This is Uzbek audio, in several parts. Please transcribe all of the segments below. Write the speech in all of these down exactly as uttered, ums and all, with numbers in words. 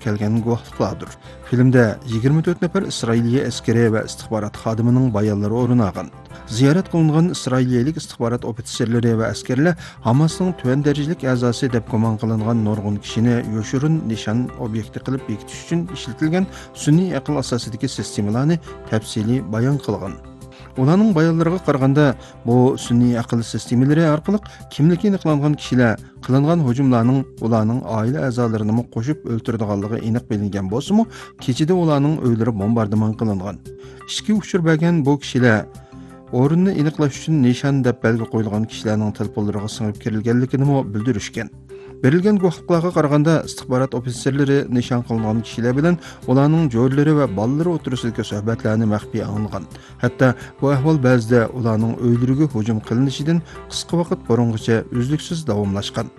kelgan guvohliklardir. Filmde yigirma to'rt nafar İsrailiya askeri ve istihbarat xodimining bayonlari o'rin olgan. Ziyorat qilingan İsrailiyalik istihbarat ofitserlari ve askerlar Hamasning tuvan darajalik a'zosi deb gumon qilingan nurg'un kishini yoshurun nishon obyekti qilib bekitish uchun ishlatilgan sun'iy aql asosidagi sistemalarni tafsiliy bayon qilgan. Ularning bayonlariga qaraganda, bu sun'iy aql sistemalari orqali kimligi aniqlangan kishilar qilingan hujumlarning ularning oila a'zolarini qo'shib o'ltirganligi aniq bilingan bo'lsa-mu, kechida ularning uylari bombardimon qilingan. Ishki uchur bergan bu kishilar o'rinni aniqlash uchun nishon deb belgi qo'yilgan kishilarning telefonlariga singib kirilganligini bildirishgan. Berilgan guvohliklarga qaraganda, istihbarat ofitserlari nishon qilingan kishilar bilan ularning jo'rlari va bolalari o'tirisidagi suhbatlarni maxfiy anglagan. Hatto bu ahvol ba'zida ularning uylariga hujum qilinishidan qisqa vaqt burungacha uzluksiz davomlashgan.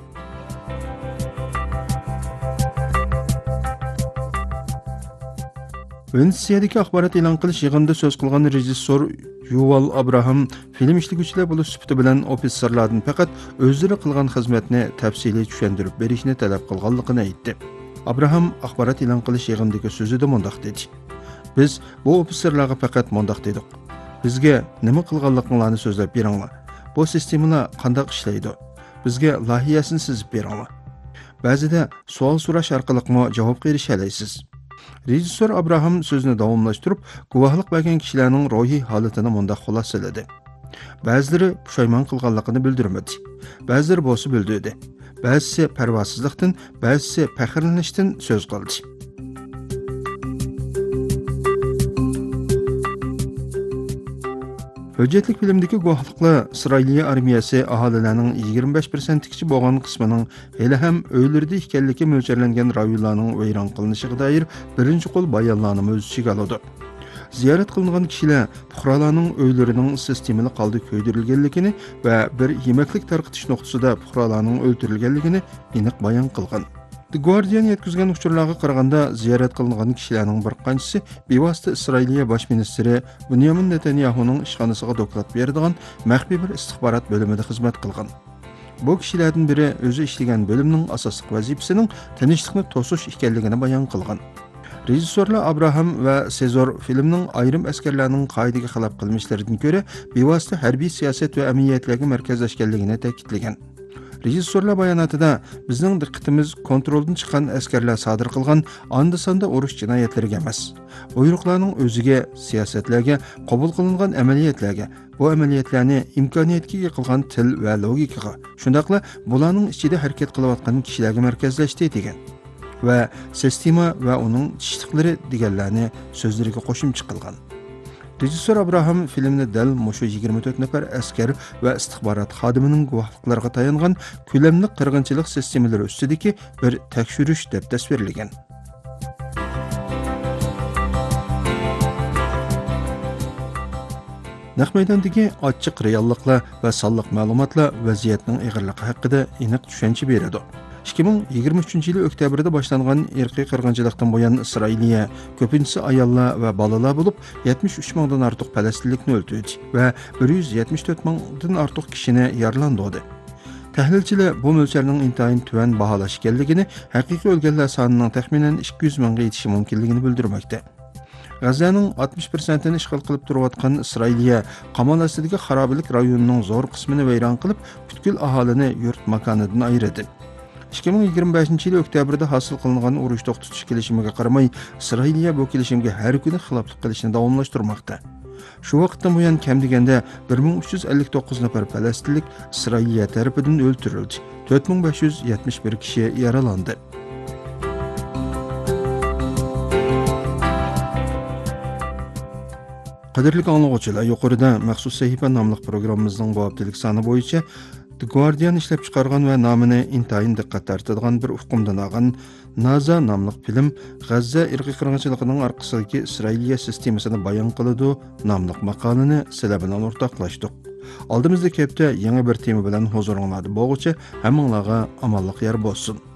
Venetsiyadagi axborot e'lon qilish yig'inida so'z qilgan rejissor Yuval Abraham film ishlovchilar bo'lish sifati bilan ofitserlardan faqat o'zlari qilgan xizmatni tafsiliy tushuntirib berishni talab qilganligini aytdi. Abraham axborot e'lon qilish yig'inidagi so'zida mundaq dedi: "Biz bu ofitserlarga faqat mundaq dedik. Bizga nima qilganliginglarni so'zlab beringlar. Bu sistemalar qanday ishlaydi? Bizga loyihasini sizib beringlar. Ba'zida savol so'rash orqali javob berisha olasiz." Rejissor Abraham sözünü davomlashtirib, guvohlik bergan kishilarning ruhiy holatini mundaq xulosaladi. Ba'zilari pushaymon qilganligini bildirmadi. Ba'zilari bo'lsa bildirdi. Ba'zisi parvosizlikdan, ba'zisi faxrlanishdan so'z qildi. Hujjatlik filmdagi guvohliklar İsrailiya armiyasi aholilarning yigirma besh prosentgacha bo'lgan qismining hali ham uylarida ekanligi mo'ljallangan rayonlarning vayron qilinishiga doir birinchi qo'l bayonlarni o'z ichiga oladi. Ziyorat qilingan kishilar fuqarolarning uylarining sistemali qoldi ko'ydirilganligini va bir yemaklik tarqitish nuqtasida fuqarolarning o'ldirilganligini aniq bayon qilgan. The Guardian yetkazgan uchurlarga qaraganda, ziyorat qilingan kishilarning bir qanchasi bevosita Isroiliya bosh ministri Benyamin Netanyahuning ishxonasiga doklad beradigan maxfiy bir istihbarat bo'limida xizmat qilgan. Bu kishilardan biri o'zi ishlagan bo'limning asosiy vazifasining tinchlikni to'sish ekanligini bayon qilgan. Rejissorlar Abraham va Sezor filmning ayrim askarlarning qoidaga xilof qilmishlaridan ko'ra bevosita harbiy siyosat va amaliyotlarga markazlashganligini ta'kidlagan. Rejissorlar bayonotida bizning diqqatimiz kontroldan chiqqan askarlar sodir qilgan anda-sanda urush jinoyatlariga emas, buyruqlarning o'ziga, siyosatlarga, qabul qilingan amaliyotlarga, bu amaliyotlarni imkoniyatga qilgan til va logikaga, shundaqla bularning ichida harakat qilayotgan kishilarga markazlashdi degan va sistema va uning tishliqlari deganlarni so'zlariga qo'shimcha qilgan. Rejissor Abraham filmni dal mushu yigirma to'rt nafar askar va istihbarat xodimining guvohliklariga tayangan ko'lamli qirg'inchilik sistemalari ustidagi bir tekshirish deb tasvirlagan. Naq maydondagi ochiq realliklar va sonliq ma'lumotlar vaziyatning ig'irligi haqida aniq tushuncha beradi. ikki ming yigirma uchinchi yil oktyabrda boshlangan irqiy qirg'inchilikdan buyon Isroiliya ko'pincha ayollar va bolalar bo'lib yetmish uch mingdan ortiq falastinlikni o'ldirdi va bir yuz yetmish to'rt mingdan ortiq kishini yaralandirdi. Tahlilchilar bu mo'ljalning intayin tuvan baholash ekanligini, haqiqiy o'lganlar sonining taxminan ikki yuz mingga yetishi mumkinligini bildirmoqda. G'azzaning oltmish prosentini ishg'ol qilib turayotgan Isroiliya qamal ostidagi xarobilik rayonining zo'r qismini vayron qilib, butkul aholini yurt makonidan ayirdi. ikki ming yigirma beshinchi yil oktyabrda hosil qilingan urush to'xtatish kelishimiga qaramay, Isroiliya bu kelishimga har kuni xiloflik qilishni davomlashtirmoqda. Shu vaqtdan buyon kam deganda bir ming uch yuz ellik to'qqiz nafar falastinlik Isroiliya tarafidan o'ldirildi. to'rt ming besh yuz yetmish bir kishi yaralandi. Qadrli anglag'uvchilar, yuqorida maxsus sahifa nomli programmamizning bu haftalik soni bo'yicha The Guardian ishlab chiqargan va nomini intayin diqqat tortadigan bir uqumdan olgan Naza nomli film G'azza irqiy qirg'inchiligining orqasidagi Isroiliya sistemasini bayon qiladi nomli maqolani sizlar bilan o'rtoqlashdik. Oldimizda kepta yangi bir tema bilan huzuringizda bo'lguncha hammanglarga omonlik yor bo'lsin.